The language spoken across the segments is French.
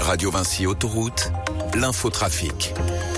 Radio Vinci Autoroute, l'infotrafic.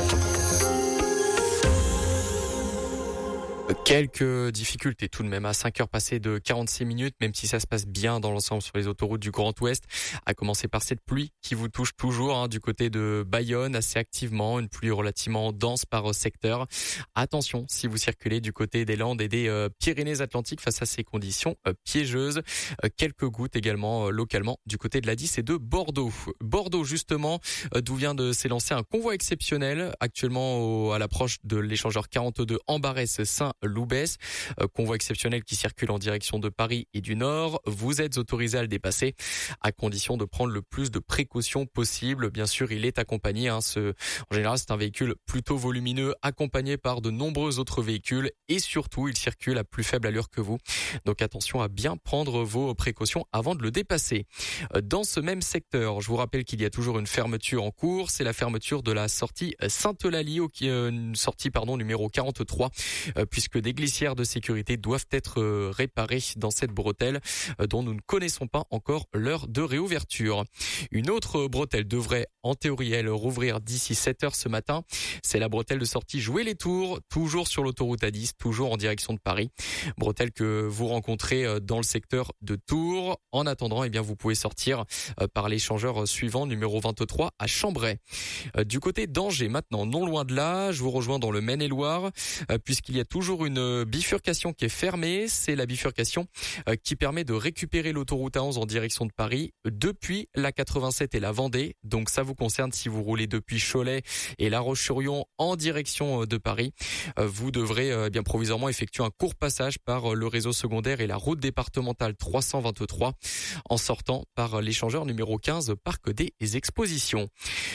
Quelques difficultés tout de même à 5 heures passées de 46 minutes, même si ça se passe bien dans l'ensemble sur les autoroutes du Grand Ouest. À commencer par cette pluie qui vous touche toujours du côté de Bayonne assez activement, une pluie relativement dense par secteur. Attention si vous circulez du côté des Landes et des Pyrénées-Atlantiques face à ces conditions piégeuses. Quelques gouttes également localement du côté de la 10 et de Bordeaux. Bordeaux justement, d'où vient de s'élancer un convoi exceptionnel actuellement à l'approche de l'échangeur 42 Ambarès-Saint-Loubès. Convoi exceptionnel qui circule en direction de Paris et du Nord. Vous êtes autorisé à le dépasser à condition de prendre le plus de précautions possible. Bien sûr, il est accompagné. En général, c'est un véhicule plutôt volumineux, accompagné par de nombreux autres véhicules et surtout, il circule à plus faible allure que vous. Donc attention à bien prendre vos précautions avant de le dépasser. Dans ce même secteur, je vous rappelle qu'il y a toujours une fermeture en cours. C'est la fermeture de la sortie Sainte-Eulalie, une sortie numéro 43. Puisque des glissières de sécurité doivent être réparées dans cette bretelle dont nous ne connaissons pas encore l'heure de réouverture. Une autre bretelle devrait en théorie rouvrir d'ici 7 heures ce matin. C'est la bretelle de sortie Jouer-les-Tours, toujours sur l'autoroute A10, toujours en direction de Paris. Bretelle que vous rencontrez dans le secteur de Tours. En attendant, vous pouvez sortir par l'échangeur suivant, numéro 23 à Chambray. Du côté d'Angers maintenant, non loin de là, je vous rejoins dans le Maine-et-Loire, puisqu'il y a toujours une bifurcation qui est fermée. C'est la bifurcation qui permet de récupérer l'autoroute A11 en direction de Paris depuis la 87 et la Vendée. Donc ça vous concerne si vous roulez depuis Cholet et La Roche-sur-Yon en direction de Paris. Vous devrez provisoirement effectuer un court passage par le réseau secondaire et la route départementale 323 en sortant par l'échangeur numéro 15 Parc des Expositions.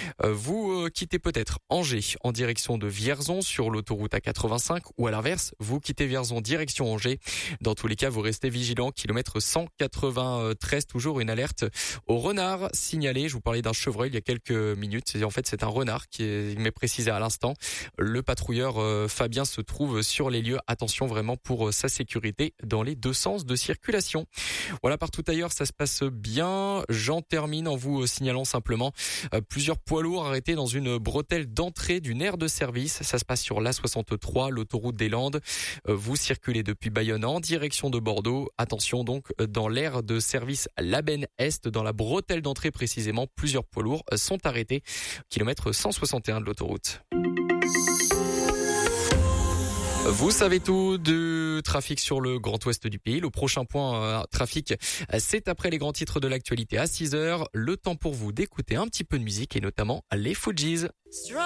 Vous quittez peut-être Angers en direction de Vierzon sur l'autoroute A85 ou à l'inverse, vous quittez Vierzon direction Angers. Dans tous les cas, vous restez vigilant. Kilomètre 193, toujours une alerte au renard signalé. Je vous parlais d'un chevreuil il y a quelques minutes. C'est un renard qui m'est précisé à l'instant. Le patrouilleur Fabien se trouve sur les lieux. Attention vraiment pour sa sécurité dans les deux sens de circulation. Voilà, partout ailleurs, ça se passe bien. J'en termine en vous signalant simplement plusieurs poids lourds arrêtés dans une bretelle d'entrée d'une aire de service. Ça se passe sur l'A63, l'autoroute des Landes. Vous circulez depuis Bayonne en direction de Bordeaux. Attention donc, dans l'aire de service Labenne Est, dans la bretelle d'entrée précisément, plusieurs poids lourds sont arrêtés. Kilomètre 161 de l'autoroute. Vous savez tout du trafic sur le Grand Ouest du pays. Le prochain point trafic, c'est après les grands titres de l'actualité à 6 heures. Le temps pour vous d'écouter un petit peu de musique et notamment les Fujis.